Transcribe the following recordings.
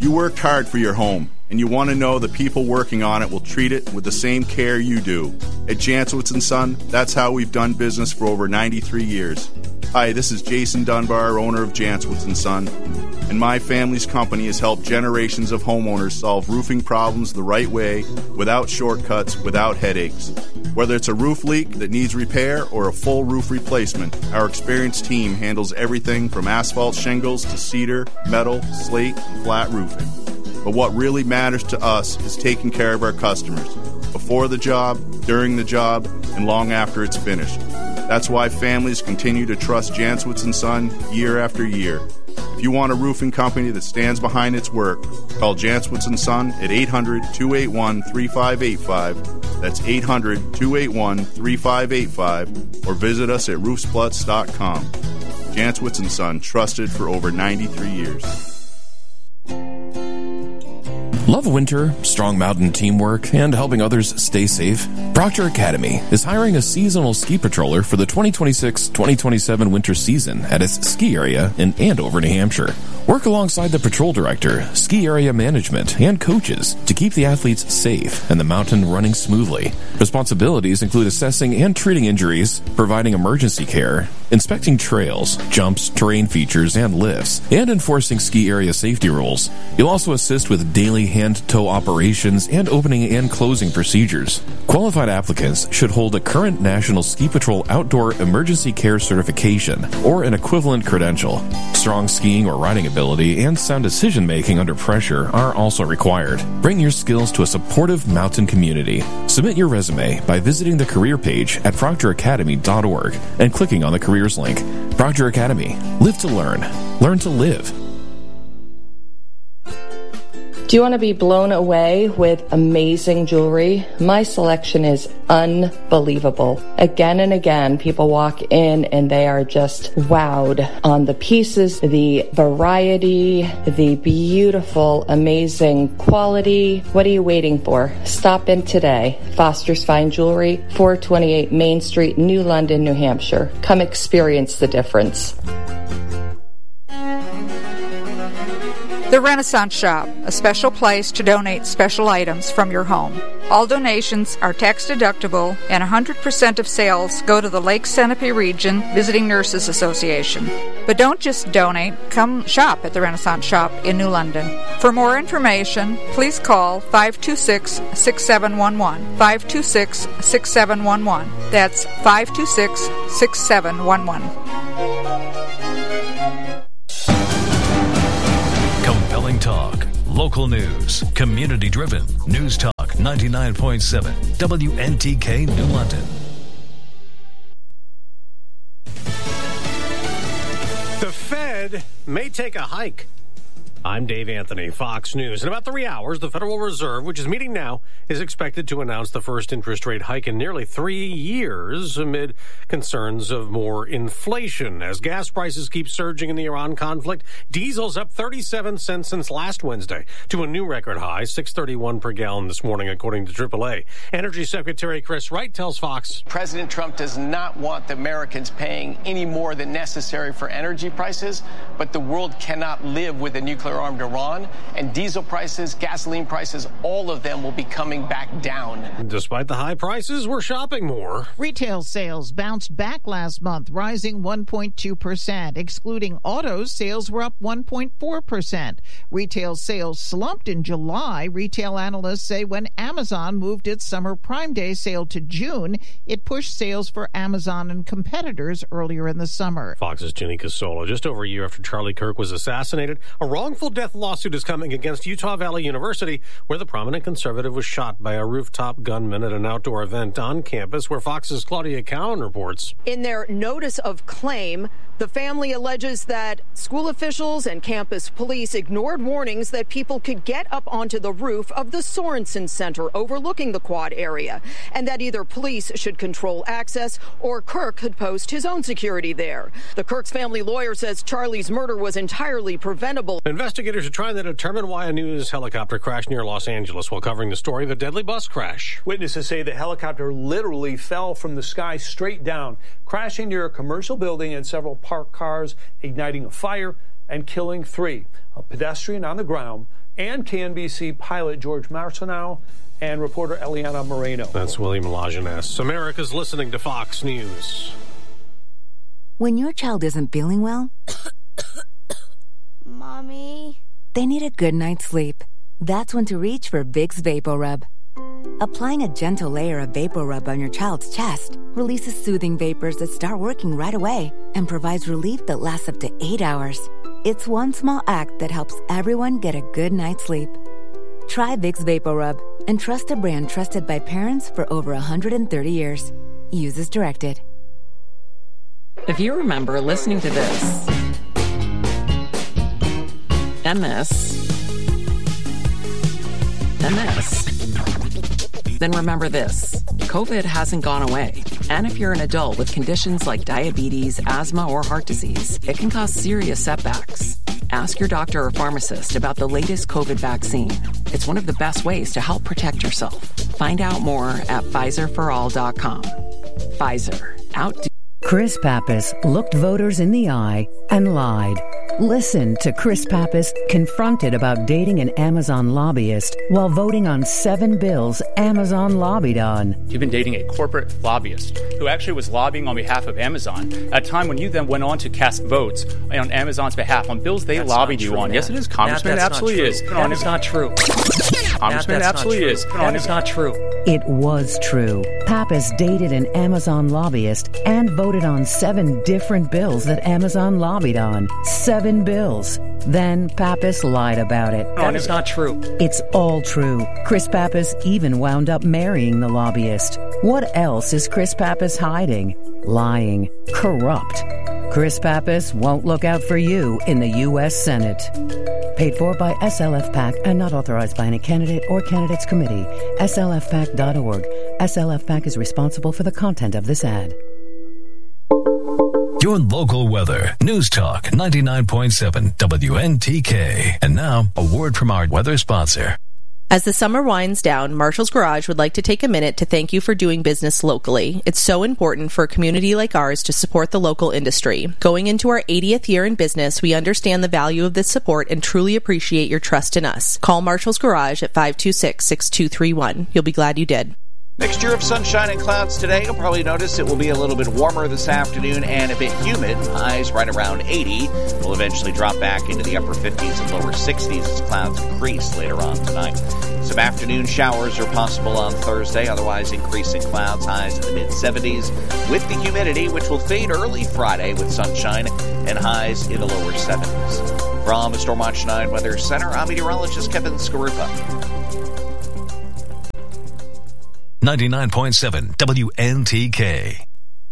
You worked hard for your home, and you want to know the people working on it will treat it with the same care you do. At Janczewicz & Son, that's how we've done business for over 93 years. Hi, this is Jason Dunbar, owner of Janczewicz & Son, and my family's company has helped generations of homeowners solve roofing problems the right way, without shortcuts, without headaches. Whether it's a roof leak that needs repair or a full roof replacement, our experienced team handles everything from asphalt shingles to cedar, metal, slate, and flat roofing. But what really matters to us is taking care of our customers, before the job, during the job, and long after it's finished. That's why families continue to trust Janczewicz & Son year after year. If you want a roofing company that stands behind its work, call Janczewicz & Son at 800-281-3585. That's 800-281-3585. Or visit us at roofsplutz.com. Janczewicz & Son, trusted for over 93 years. Love winter, strong mountain teamwork, and helping others stay safe? Proctor Academy is hiring a seasonal ski patroller for the 2026-2027 winter season at its ski area in Andover, New Hampshire. Work alongside the patrol director, ski area management, and coaches to keep the athletes safe and the mountain running smoothly. Responsibilities include assessing and treating injuries, providing emergency care, inspecting trails, jumps, terrain features, and lifts, and enforcing ski area safety rules. You'll also assist with daily hand-tow operations and opening and closing procedures. Qualified applicants should hold a current National Ski Patrol Outdoor Emergency Care Certification or an equivalent credential. Strong skiing or riding ability and sound decision-making under pressure are also required. Bring your skills to a supportive mountain community. Submit your resume by visiting the career page at proctoracademy.org and clicking on the careers link. Proctor Academy. Live to learn. Learn to live. Do you want to be blown away with amazing jewelry? My selection is unbelievable. Again and again, people walk in and they are just wowed on the pieces, the variety, the beautiful, amazing quality. What are you waiting for? Stop in today. Foster's Fine Jewelry, 428 Main Street, New London, New Hampshire. Come experience the difference. The Renaissance Shop, a special place to donate special items from your home. All donations are tax deductible and 100% of sales go to the Lake Centipede Region Visiting Nurses Association. But don't just donate, come shop at the Renaissance Shop in New London. For more information, please call 526-6711. 526-6711. That's 526-6711. Compelling talk, local news, community-driven. News Talk 99.7, WNTK New London. The Fed may take a hike. I'm Dave Anthony, Fox News. In about 3 hours, the Federal Reserve, which is meeting now, is expected to announce the first interest rate hike in nearly 3 years amid concerns of more inflation. As gas prices keep surging in the Iran conflict, diesel's up 37 cents since last Wednesday to a new record high, $6.31 per gallon this morning, according to AAA. Energy Secretary Chris Wright tells Fox, President Trump does not want the Americans paying any more than necessary for energy prices, but the world cannot live with a nuclear-armed Iran, and diesel prices, gasoline prices, all of them will be coming back down. Despite the high prices, we're shopping more. Retail sales bounced back last month, rising 1.2%. Excluding autos, sales were up 1.4%. Retail sales slumped in July. Retail analysts say when Amazon moved its summer Prime Day sale to June, it pushed sales for Amazon and competitors earlier in the summer. Fox's Ginny Casola. Just over a year after Charlie Kirk was assassinated, a wrongful death lawsuit is coming against Utah Valley University, where the prominent conservative was shot by a rooftop gunman at an outdoor event on campus, where Fox's Claudia Cowan reports. In their notice of claim, the family alleges that school officials and campus police ignored warnings that people could get up onto the roof of the Sorensen Center overlooking the quad area, and that either police should control access or Kirk could post his own security there. The Kirk's family lawyer says Charlie's murder was entirely preventable. Investigators are trying to determine why a news helicopter crashed near Los Angeles while covering the story of a deadly bus crash. Witnesses say the helicopter literally fell from the sky straight down, crashing near a commercial building and several parked cars, igniting a fire and killing 3. A pedestrian on the ground and KNBC pilot George Marcineau and reporter Eliana Moreno. That's William Lajeunesse. America's listening to Fox News. When your child isn't feeling well, Mommy, they need a good night's sleep. That's when to reach for Vicks VapoRub. Applying a gentle layer of VapoRub on your child's chest releases soothing vapors that start working right away and provides relief that lasts up to 8 hours. It's one small act that helps everyone get a good night's sleep. Try Vicks VapoRub and trust a brand trusted by parents for over 130 years. Use as directed. If you remember listening to this, and this, then remember this. COVID hasn't gone away. And if you're an adult with conditions like diabetes, asthma, or heart disease, it can cause serious setbacks. Ask your doctor or pharmacist about the latest COVID vaccine. It's one of the best ways to help protect yourself. Find out more at PfizerForAll.com. Pfizer. Chris Pappas looked voters in the eye and lied. Listen to Chris Pappas confronted about dating an Amazon lobbyist while voting on 7 bills Amazon lobbied on. You've been dating a corporate lobbyist who actually was lobbying on behalf of Amazon at a time when you then went on to cast votes on Amazon's behalf on bills they lobbied you on. Yes, it is, Congressman. It absolutely is. That is not true. Congressman, it absolutely is. That is not true. It was true. Pappas dated an Amazon lobbyist and voted on 7 different bills that Amazon lobbied on. 7 bills. Then Pappas lied about it. That is not true. It's all true. Chris Pappas even wound up marrying the lobbyist. What else is Chris Pappas hiding? Lying. Corrupt. Chris Pappas won't look out for you in the U.S. Senate. Paid for by SLF PAC and not authorized by any candidate or candidates committee. SLFPAC.org. SLF PAC is responsible for the content of this ad. Your local weather. News Talk 99.7 WNTK. And now, a word from our weather sponsor. As the summer winds down, Marshall's Garage would like to take a minute to thank you for doing business locally. It's so important for a community like ours to support the local industry. Going into our 80th year in business, we understand the value of this support and truly appreciate your trust in us. Call Marshall's Garage at 526-6231. You'll be glad you did. Mixture of sunshine and clouds today. You'll probably notice it will be a little bit warmer this afternoon and a bit humid. Highs right around 80. We'll eventually drop back into the upper 50s and lower 60s as clouds increase later on tonight. Some afternoon showers are possible on Thursday. Otherwise, increasing clouds, highs in the mid-70s with the humidity, which will fade early Friday with sunshine and highs in the lower 70s. From the Storm Watch 9 Weather Center, I'm meteorologist Kevin Skarupa. 99.7 WNTK.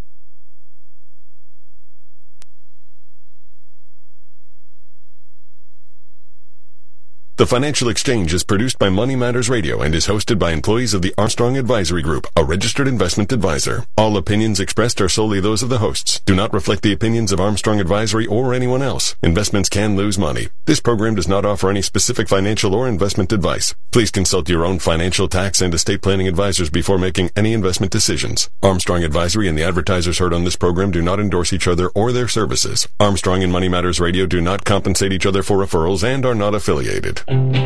The Financial Exchange is produced by Money Matters Radio and is hosted by employees of the Armstrong Advisory Group, a registered investment advisor. All opinions expressed are solely those of the hosts. Do not reflect the opinions of Armstrong Advisory or anyone else. Investments can lose money. This program does not offer any specific financial or investment advice. Please consult your own financial, tax, and estate planning advisors before making any investment decisions. Armstrong Advisory and the advertisers heard on this program do not endorse each other or their services. Armstrong and Money Matters Radio do not compensate each other for referrals and are not affiliated.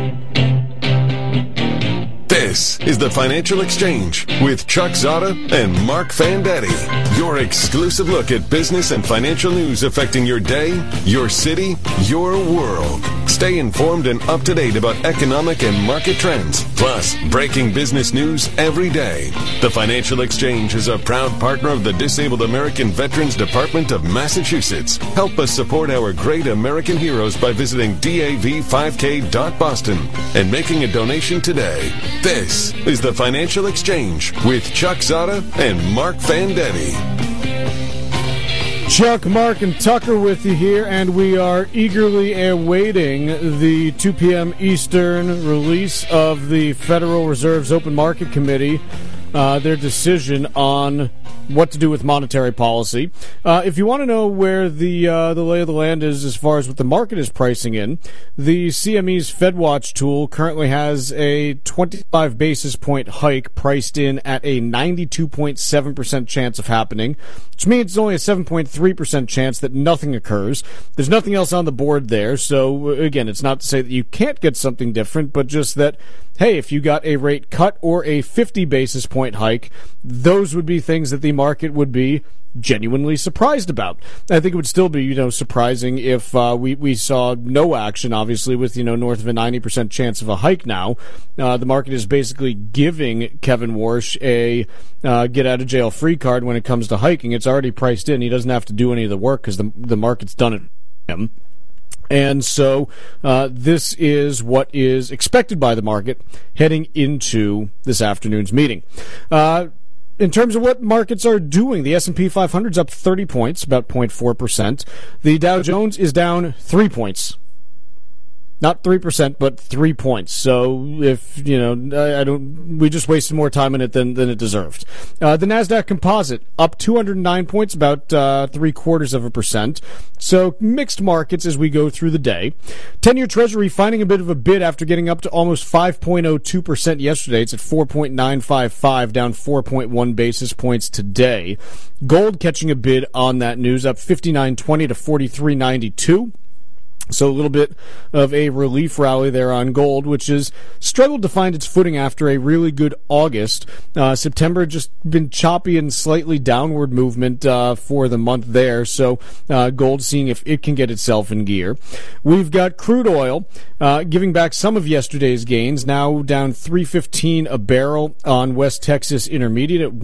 This is the Financial Exchange with Chuck Zada and Mark Fandetti. Your exclusive look at business and financial news affecting your day, your city, your world. Stay informed and up to date about economic and market trends, plus breaking business news every day. The Financial Exchange is a proud partner of the Disabled American Veterans Department of Massachusetts. Help us support our great American heroes by visiting dav5k.boston and making a donation today. This is the Financial Exchange with Chuck Zada and Mark Fandetti. Chuck, Mark, and Tucker with you here, and we are eagerly awaiting the 2 p.m. Eastern release of the Federal Reserve's Open Market Committee their decision on what to do with monetary policy. If you want to know where the lay of the land is as far as what the market is pricing in, the CME's FedWatch tool currently has a 25 basis point hike priced in at a 92.7% chance of happening, which means it's only a 7.3% chance that nothing occurs. There's nothing else on the board there, so again, it's not to say that you can't get something different, but just that, hey, if you got a rate cut or a 50 basis point hike, those would be things that the market would be genuinely surprised about. I think it would still be, surprising if we saw no action, obviously, with, north of a 90% chance of a hike now. The market is basically giving Kevin Warsh a get-out-of-jail-free card when it comes to hiking. It's already priced in. He doesn't have to do any of the work because the market's done it for him. And so this is what is expected by the market heading into this afternoon's meeting. In terms of what markets are doing, the S&P 500 is up 30 points, about 0.4%. The Dow Jones is down 3 points. Not 3%, but 3 points. So if, we just wasted more time in it than it deserved. The NASDAQ Composite up 209 points, about 0.75%. So mixed markets as we go through the day. 10-year Treasury finding a bit of a bid after getting up to almost 5.02% yesterday. It's at 4.955, down 4.1 basis points today. Gold catching a bid on that news, up 59.20 to 43.92. So a little bit of a relief rally there on gold, which has struggled to find its footing after a really good August. September just been choppy and slightly downward movement for the month there. So gold seeing if it can get itself in gear. We've got crude oil giving back some of yesterday's gains, now down $3.15 a barrel on West Texas Intermediate at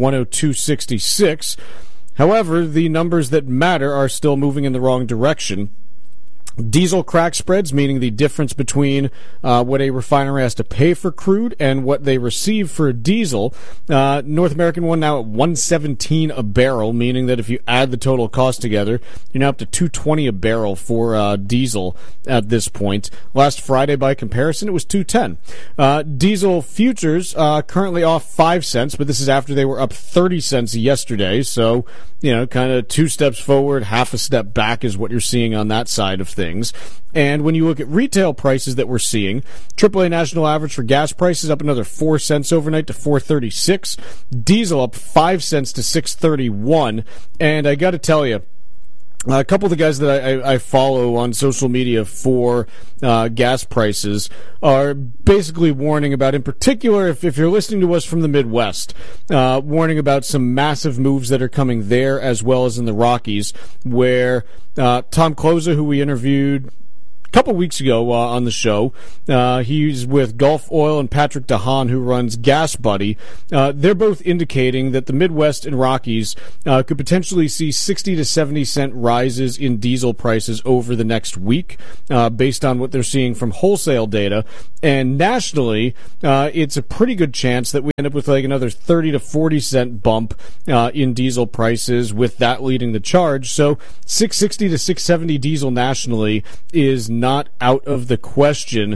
102.66. However, the numbers that matter are still moving in the wrong direction. Diesel crack spreads, meaning the difference between what a refinery has to pay for crude and what they receive for diesel. North American one now at $117 a barrel, meaning that if you add the total cost together, you're now up to $220 a barrel for diesel at this point. Last Friday, by comparison, it was $210. Diesel futures currently off 5 cents, but this is after they were up 30 cents yesterday. So, kind of 2 steps forward, half a step back is what you're seeing on that side of things. And when you look at retail prices that we're seeing, AAA national average for gas prices up another 4 cents overnight to $4.36. Diesel up 5 cents to $6.31. And I got to tell you, a couple of the guys that I follow on social media for gas prices are basically warning about, in particular, if you're listening to us from the Midwest, warning about some massive moves that are coming there as well as in the Rockies, where Tom Kloza, who we interviewed a couple weeks ago on the show, he's with Gulf Oil, and Patrick DeHaan, who runs Gas Buddy. They're both indicating that the Midwest and Rockies could potentially see 60 to 70 cent rises in diesel prices over the next week, based on what they're seeing from wholesale data. And nationally, it's a pretty good chance that we end up with like another 30 to 40 cent bump in diesel prices, with that leading the charge. So 660 to 670 diesel nationally is not out of the question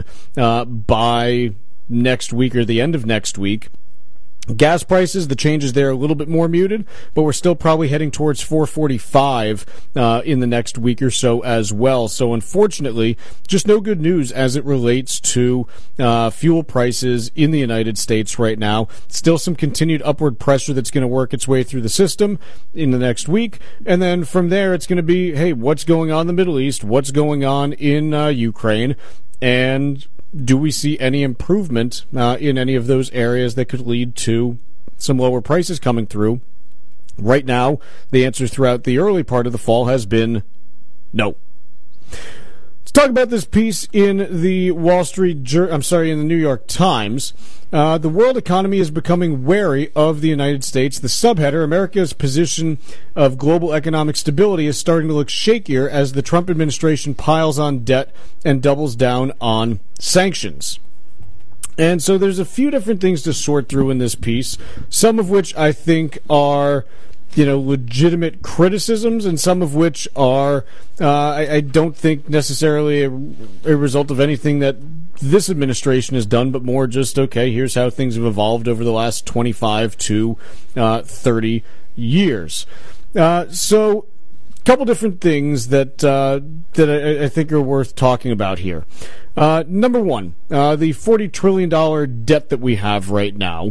by next week or the end of next week. Gas prices, the changes there are a little bit more muted, but we're still probably heading towards $4.45 in the next week or so as well. So unfortunately, just no good news as it relates to fuel prices in the United States right now. Still some continued upward pressure that's going to work its way through the system in the next week. And then from there, it's going to be, hey, what's going on in the Middle East? What's going on in Ukraine? And do we see any improvement in any of those areas that could lead to some lower prices coming through? Right now, the answer throughout the early part of the fall has been no. Let's talk about this piece in the in the New York Times. The world economy is becoming wary of the United States. The subheader, America's position of global economic stability, is starting to look shakier as the Trump administration piles on debt and doubles down on sanctions. And so there's a few different things to sort through in this piece, some of which I think are legitimate criticisms, and some of which are, I don't think necessarily a result of anything that this administration has done, but more just, okay, here's how things have evolved over the last 25 to 30 years. So, a couple different things that I think are worth talking about here. Number one, the $40 trillion debt that we have right now.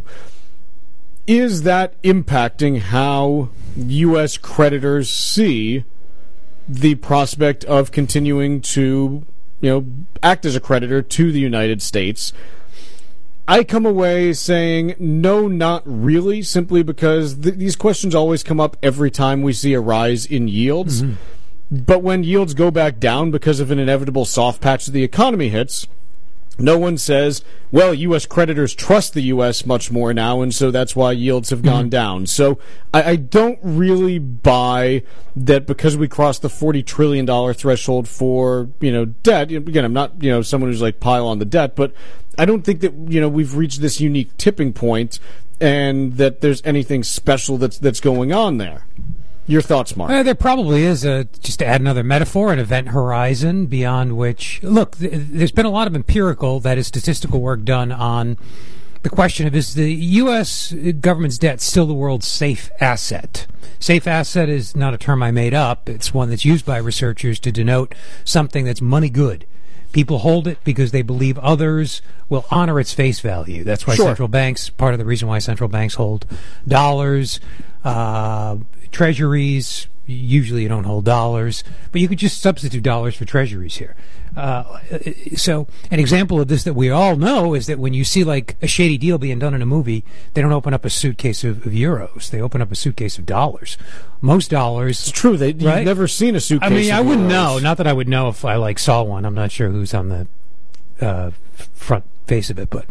Is that impacting how U.S. creditors see the prospect of continuing to, act as a creditor to the United States? I come away saying no, not really, simply because these questions always come up every time we see a rise in yields. Mm-hmm. But when yields go back down because of an inevitable soft patch that the economy hits, no one says, well, U.S. creditors trust the U.S. much more now, and so that's why yields have gone down. So I don't really buy that because we crossed the $40 trillion threshold for, debt. Again, I'm not, someone who's like pile on the debt, but I don't think that, we've reached this unique tipping point and that there's anything special that's going on there. Your thoughts, Mark? There probably is, just to add another metaphor, an event horizon beyond which, look, there's been a lot of empirical, that is statistical work done on the question of, is the U.S. government's debt still the world's safe asset? Safe asset is not a term I made up. It's one that's used by researchers to denote something that's money good. People hold it because they believe others will honor its face value. That's why central banks, part of the reason why central banks hold dollars, treasuries. Usually you don't hold dollars, but you could just substitute dollars for treasuries here. So an example of this that we all know is that when you see like a shady deal being done in a movie, they don't open up a suitcase of euros. They open up a suitcase of dollars. Most dollars... It's true. You've never seen a suitcase of euros. I wouldn't know. Not that I would know if I saw one. I'm not sure who's on the front face of it, but...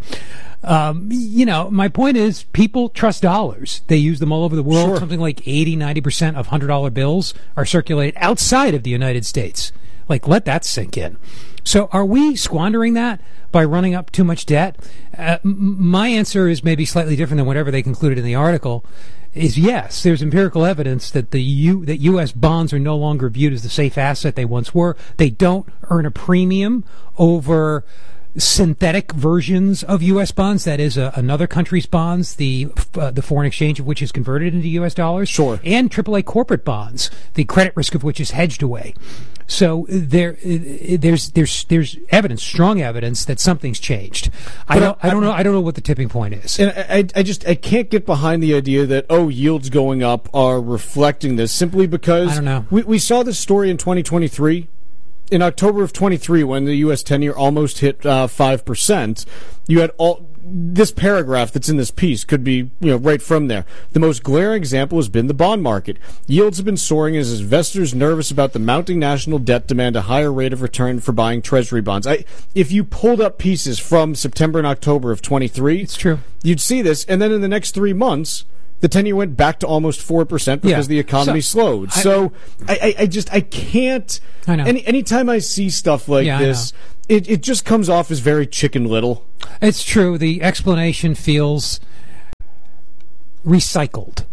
my point is people trust dollars. They use them all over the world. Sure. Something like 80-90% of $100 bills are circulated outside of the United States. Let that sink in. So are we squandering that by running up too much debt? My answer is maybe slightly different than whatever they concluded in the article. Is yes, there's empirical evidence that that U.S. bonds are no longer viewed as the safe asset they once were. They don't earn a premium over synthetic versions of U.S. bonds, that is another country's bonds, the foreign exchange of which is converted into U.S. dollars, and AAA corporate bonds, the credit risk of which is hedged away. So there's evidence, strong evidence that something's changed. I don't know what the tipping point is. And I can't get behind the idea that yields going up are reflecting this simply because I don't know. We saw this story in 2023. In October of 23, when the U.S. 10-year almost hit 5%, you had this paragraph that's in this piece could be right from there. The most glaring example has been the bond market. Yields have been soaring as investors nervous about the mounting national debt demand a higher rate of return for buying Treasury bonds. If you pulled up pieces from September and October of 23, it's true. You'd see this, and then in the next 3 months, the 10-year went back to almost 4% because the economy slowed. I can't. I know. Anytime I see stuff like this, it just comes off as very Chicken Little. It's true. The explanation feels recycled.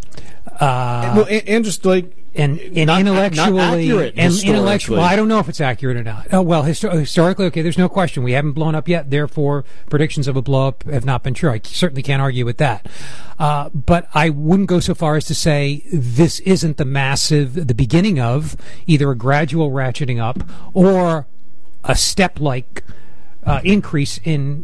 And just like... And intellectually, not accurate, intellectual. Well, I don't know if it's accurate or not. Oh well, historically, okay. There's no question we haven't blown up yet. Therefore, predictions of a blow up have not been true. I certainly can't argue with that. But I wouldn't go so far as to say this isn't the beginning of either a gradual ratcheting up or a step-like increase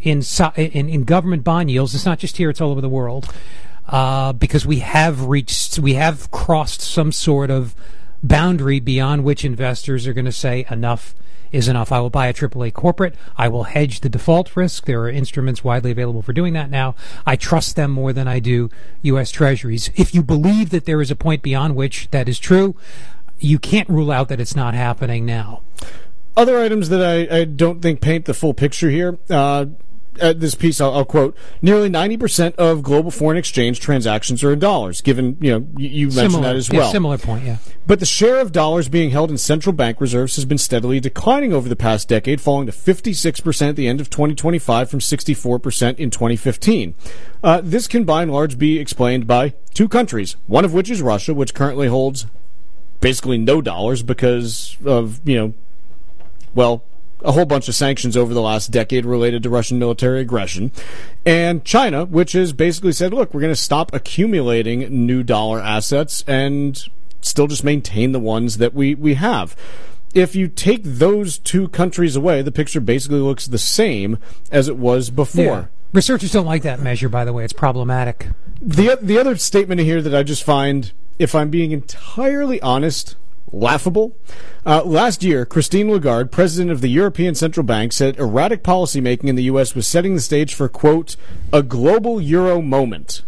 in government bond yields. It's not just here; it's all over the world. Because we have crossed some sort of boundary beyond which investors are going to say enough is enough. I will buy a AAA corporate. I will hedge the default risk. There are instruments widely available for doing that now. I trust them more than I do U.S. Treasuries. If you believe that there is a point beyond which that is true, you can't rule out that it's not happening now. Other items that I don't think paint the full picture here. this piece, I'll quote, nearly 90% of global foreign exchange transactions are in dollars, given, you mentioned that as well. Yeah, similar point, yeah. But the share of dollars being held in central bank reserves has been steadily declining over the past decade, falling to 56% at the end of 2025 from 64% in 2015. This can by and large be explained by two countries, one of which is Russia, which currently holds basically no dollars because of, a whole bunch of sanctions over the last decade related to Russian military aggression, and China, which has basically said, look, we're going to stop accumulating new dollar assets and still just maintain the ones that we have. If you take those two countries away, the picture basically looks the same as it was before. Yeah. Researchers don't like that measure, by the way. It's problematic. The other statement here that I just find, if I'm being entirely honest, laughable. Last year, Christine Lagarde, president of the European Central Bank, said erratic policymaking in the U.S. was setting the stage for, quote, a global euro moment.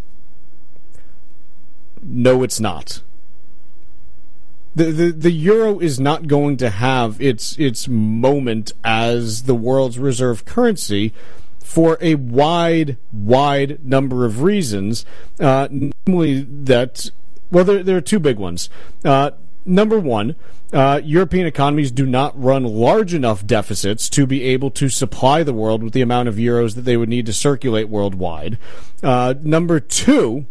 No, it's not. The euro is not going to have its moment as the world's reserve currency for a wide number of reasons, namely that, well, there are two big ones. Number one, European economies do not run large enough deficits to be able to supply the world with the amount of euros that they would need to circulate worldwide. Number two,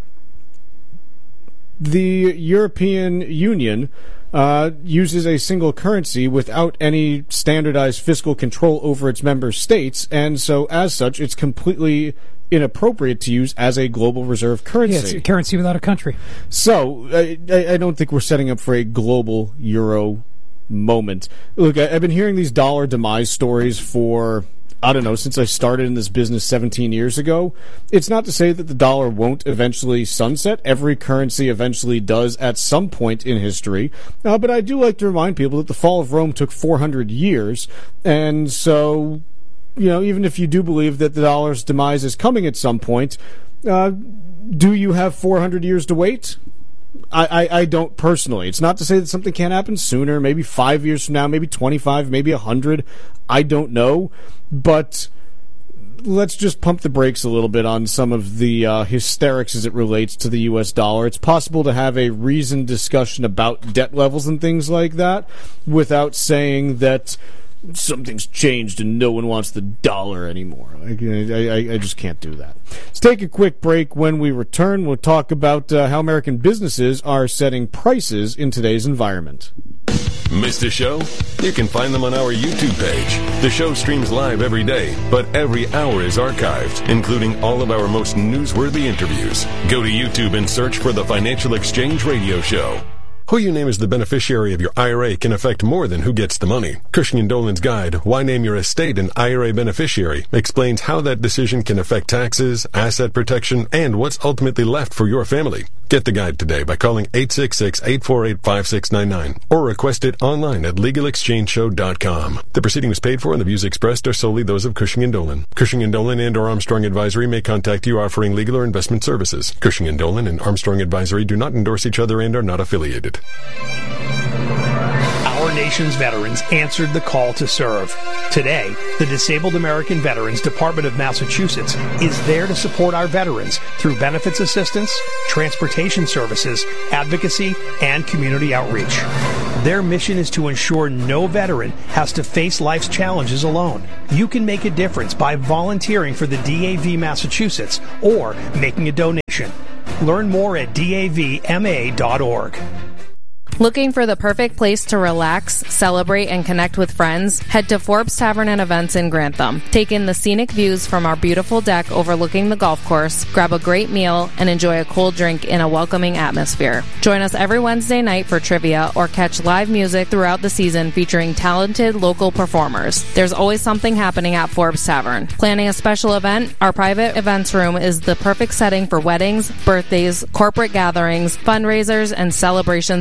the European Union uses a single currency without any standardized fiscal control over its member states, and so as such, it's completely inappropriate to use as a global reserve currency. Yeah, it's a currency without a country. So I don't think we're setting up for a global euro moment. Look, I've been hearing these dollar demise stories for, I don't know, since I started in this business 17 years ago. It's not to say that the dollar won't eventually sunset. Every currency eventually does at some point in history. But I do like to remind people that the fall of Rome took 400 years, and so, even if you do believe that the dollar's demise is coming at some point, do you have 400 years to wait? I don't personally. It's not to say that something can't happen sooner, maybe 5 years from now, maybe 25, maybe 100. I don't know. But let's just pump the brakes a little bit on some of the hysterics as it relates to the U.S. dollar. It's possible to have a reasoned discussion about debt levels and things like that without saying that something's changed and no one wants the dollar anymore. I just can't do that. Let's take a quick break. When we return, we'll talk about how American businesses are setting prices in today's environment. Missed a show? You can find them on our YouTube page. The show streams live every day, but every hour is archived, including all of our most newsworthy interviews. Go to YouTube and search for The Financial Exchange Radio Show. Who you name as the beneficiary of your IRA can affect more than who gets the money. Cushing & Dolan's guide, Why Name Your Estate an IRA Beneficiary, explains how that decision can affect taxes, asset protection, and what's ultimately left for your family. Get the guide today by calling 866-848-5699 or request it online at LegalExchangeShow.com. The proceeding was paid for and the views expressed are solely those of Cushing & Dolan. Cushing & Dolan and or Armstrong Advisory may contact you offering legal or investment services. Cushing & Dolan and Armstrong Advisory do not endorse each other and are not affiliated. Our nation's veterans answered the call to serve. Today, the Disabled American Veterans Department of Massachusetts is there to support our veterans through benefits assistance, transportation services, advocacy, and community outreach. Their mission is to ensure no veteran has to face life's challenges alone. You can make a difference by volunteering for the DAV Massachusetts or making a donation. Learn more at davma.org. Looking for the perfect place to relax, celebrate, and connect with friends? Head to Forbes Tavern and Events in Grantham. Take in the scenic views from our beautiful deck overlooking the golf course, grab a great meal, and enjoy a cold drink in a welcoming atmosphere. Join us every Wednesday night for trivia or catch live music throughout the season featuring talented local performers. There's always something happening at Forbes Tavern. Planning a special event? Our private events room is the perfect setting for weddings, birthdays, corporate gatherings, fundraisers, and celebrations of all kinds.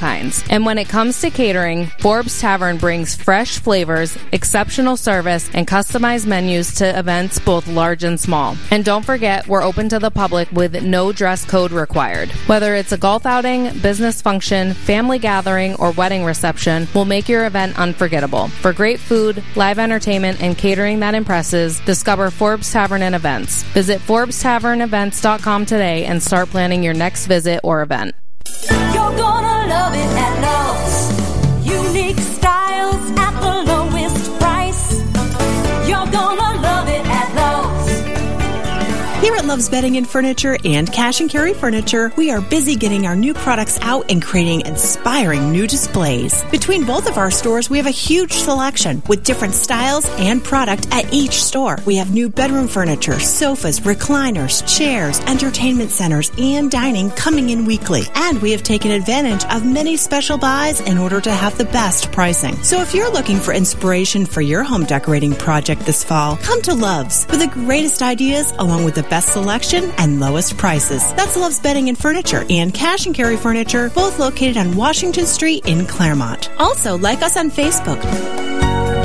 kinds. And when it comes to catering, Forbes Tavern brings fresh flavors, exceptional service, and customized menus to events both large and small. And don't forget, we're open to the public with no dress code required. Whether it's a golf outing, business function, family gathering, or wedding reception, we'll make your event unforgettable. For great food, live entertainment, and catering that impresses, discover Forbes Tavern and Events. Visit ForbesTavernEvents.com today and start planning your next visit or event. You're gonna love it at Lowe's. Unique styles at the lowest price. You're gonna love it at Lowe's. Here at Love's Bedding and Furniture and Cash and Carry Furniture, we are busy getting our new products out and creating inspiring new displays. Between both of our stores, we have a huge selection with different styles and product at each store. We have new bedroom furniture, sofas, recliners, chairs, entertainment centers, and dining coming in weekly. And we have taken advantage of many special buys in order to have the best pricing. So if you're looking for inspiration for your home decorating project this fall, come to Love's for the greatest ideas along with the best selection and lowest prices. That's Love's Bedding and Furniture and Cash and Carry Furniture, both located on Washington Street in Claremont. Also, like us on Facebook.